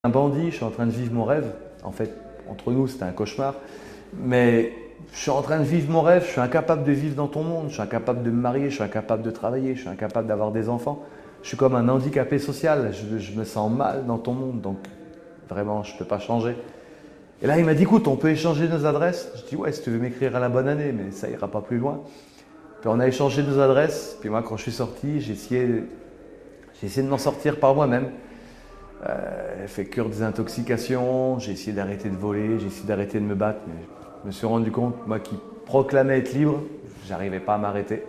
Un bandit, je suis en train de vivre mon rêve. En fait, entre nous, c'était un cauchemar. Mais je suis en train de vivre mon rêve, je suis incapable de vivre dans ton monde, je suis incapable de me marier, je suis incapable de travailler, je suis incapable d'avoir des enfants. Je suis comme un handicapé social, je me sens mal dans ton monde, donc vraiment, je ne peux pas changer. Et là, il m'a dit, écoute, on peut échanger nos adresses. Je dis, ouais, si tu veux m'écrire à la bonne année, mais ça ira pas plus loin. Puis on a échangé nos adresses, puis moi, quand je suis sorti, j'ai essayé de m'en sortir par moi-même. J'ai fait cure des intoxications, j'ai essayé d'arrêter de voler, j'ai essayé d'arrêter de me battre, mais je me suis rendu compte, moi qui proclamais être libre, j'arrivais pas à m'arrêter.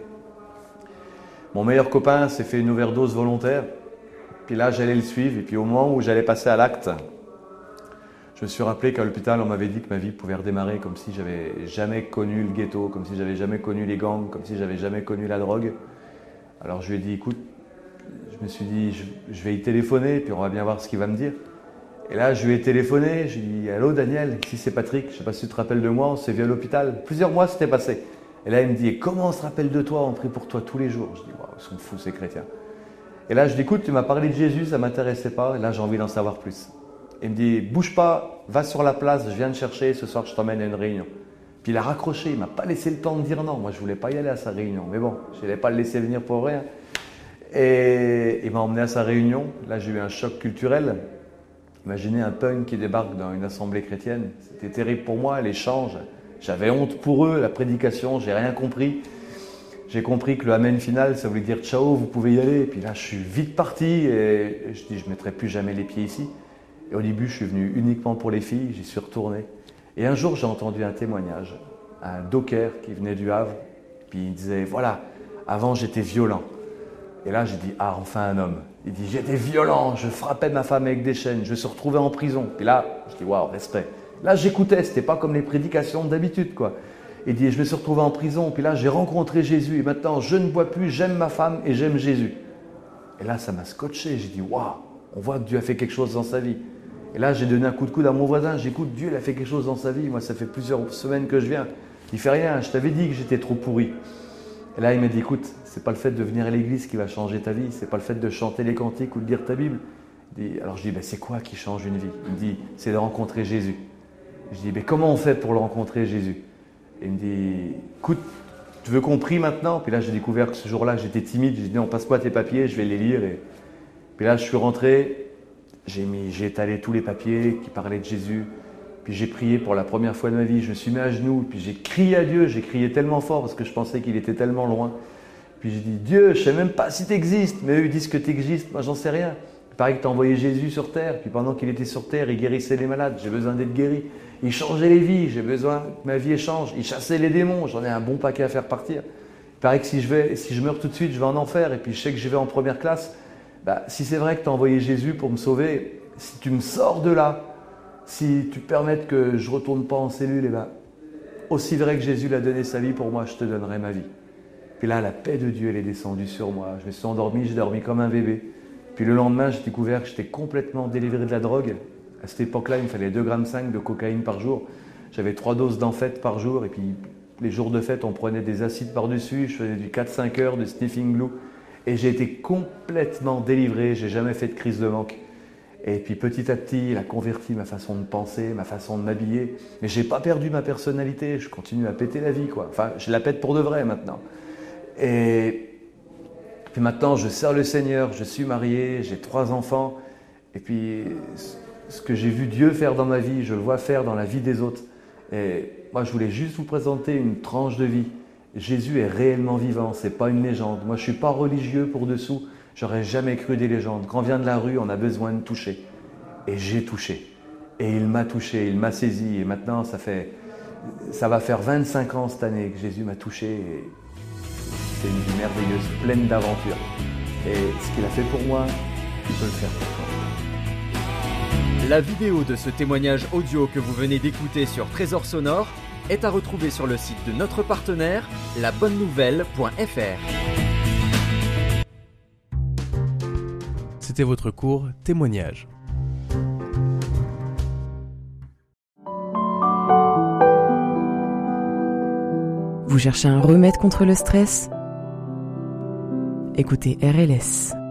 Mon meilleur copain s'est fait une overdose volontaire, puis là j'allais le suivre, et puis au moment où j'allais passer à l'acte, je me suis rappelé qu'à l'hôpital on m'avait dit que ma vie pouvait redémarrer comme si j'avais jamais connu le ghetto, comme si j'avais jamais connu les gangs, comme si j'avais jamais connu la drogue. Alors je lui ai dit, écoute, je me suis dit, je vais y téléphoner, puis on va bien voir ce qu'il va me dire. Et là, je lui ai téléphoné, je lui ai dit, allô Daniel, ici c'est Patrick, je ne sais pas si tu te rappelles de moi, on s'est vu à l'hôpital. Plusieurs mois s'étaient passés. Et là, il me dit, et comment on se rappelle de toi, on prie pour toi tous les jours. Je dis, waouh, ils sont fous ces chrétiens. Et là, je lui dis, écoute, tu m'as parlé de Jésus, ça ne m'intéressait pas, et là, j'ai envie d'en savoir plus. Il me dit, bouge pas, va sur la place, je viens te chercher, ce soir je t'emmène à une réunion. Puis il a raccroché, il ne m'a pas laissé le temps de dire non. Moi, je ne voulais pas y aller à sa réunion, mais bon, je n'allais pas le laisser venir pour rien. Et il m'a emmené à sa réunion. Là, j'ai eu un choc culturel. Imaginez un punk qui débarque dans une assemblée chrétienne. C'était terrible pour moi, l'échange. J'avais honte pour eux, la prédication, j'ai rien compris. J'ai compris que le amen final, ça voulait dire ciao, vous pouvez y aller. Et puis là, je suis vite parti et je dis, je ne mettrai plus jamais les pieds ici. Et au début, je suis venu uniquement pour les filles, j'y suis retourné. Et un jour, j'ai entendu un témoignage, un docker qui venait du Havre. Puis il disait, voilà, avant j'étais violent. Et là, j'ai dit, ah, enfin un homme. Il dit, j'étais violent, je frappais ma femme avec des chaînes, je me suis retrouvé en prison. Et là, je dis, waouh, respect. Là, j'écoutais, c'était pas comme les prédications d'habitude, quoi. Il dit, je me suis retrouvé en prison, puis là, j'ai rencontré Jésus, et maintenant, je ne bois plus, j'aime ma femme et j'aime Jésus. Et là, ça m'a scotché, j'ai dit, waouh, on voit que Dieu a fait quelque chose dans sa vie. Et là, j'ai donné un coup de coude à mon voisin, j'écoute, Dieu, il a fait quelque chose dans sa vie. Moi, ça fait plusieurs semaines que je viens. Il fait rien, je t'avais dit que j'étais trop pourri. Et là, il m'a dit, écoute, c'est pas le fait de venir à l'église qui va changer ta vie, c'est pas le fait de chanter les cantiques ou de lire ta Bible. Alors je dis, c'est quoi qui change une vie? Il me dit, c'est de rencontrer Jésus. Je dis, comment on fait pour le rencontrer, Jésus? Et il me dit, écoute, tu veux qu'on prie maintenant? Puis là, j'ai découvert que ce jour-là, j'étais timide. J'ai dit, non, passe-moi tes papiers, je vais les lire. Et puis là, je suis rentré, j'ai étalé tous les papiers qui parlaient de Jésus. Puis j'ai prié pour la première fois de ma vie, je me suis mis à genoux, puis j'ai crié à Dieu, j'ai crié tellement fort parce que je pensais qu'il était tellement loin. Puis j'ai dit, Dieu, je ne sais même pas si tu existes, mais eux ils disent que tu existes, moi j'en sais rien. Il paraît que tu as envoyé Jésus sur terre, puis pendant qu'il était sur terre, il guérissait les malades, j'ai besoin d'être guéri. Il changeait les vies, j'ai besoin que ma vie change. Il chassait les démons, j'en ai un bon paquet à faire partir. Il paraît que si je meurs tout de suite, je vais en enfer, et puis je sais que je vais en première classe. Si c'est vrai que tu as envoyé Jésus pour me sauver, si tu me sors de là, si tu permets que je ne retourne pas en cellule, aussi vrai que Jésus l'a donné sa vie pour moi, je te donnerai ma vie. Puis là, la paix de Dieu, elle est descendue sur moi. Je me suis endormi, j'ai dormi comme un bébé. Puis le lendemain, j'ai découvert que j'étais complètement délivré de la drogue. À cette époque-là, il me fallait 2,5 g de cocaïne par jour. J'avais 3 doses d'amphète par jour. Et puis les jours de fête, on prenait des acides par-dessus. Je faisais du 4-5 heures de sniffing glue. Et j'ai été complètement délivré. Je n'ai jamais fait de crise de manque. Et puis petit à petit, il a converti ma façon de penser, ma façon de m'habiller. Mais je n'ai pas perdu ma personnalité, je continue à péter la vie, quoi. Enfin, je la pète pour de vrai maintenant. Et puis maintenant, je sers le Seigneur, je suis marié, j'ai 3 enfants. Et puis, ce que j'ai vu Dieu faire dans ma vie, je le vois faire dans la vie des autres. Et moi, je voulais juste vous présenter une tranche de vie. Jésus est réellement vivant, ce n'est pas une légende. Moi, je ne suis pas religieux pour dessous. J'aurais jamais cru des légendes. Quand on vient de la rue, on a besoin de toucher. Et j'ai touché. Et il m'a touché, il m'a saisi. Et maintenant, ça va faire 25 ans cette année que Jésus m'a touché. Et c'est une vie merveilleuse, pleine d'aventures. Et ce qu'il a fait pour moi, il peut le faire pour toi. La vidéo de ce témoignage audio que vous venez d'écouter sur Trésor Sonore est à retrouver sur le site de notre partenaire, labonnenouvelle.fr. C'était votre cours témoignage. Vous cherchez un remède contre le stress? Écoutez RLS.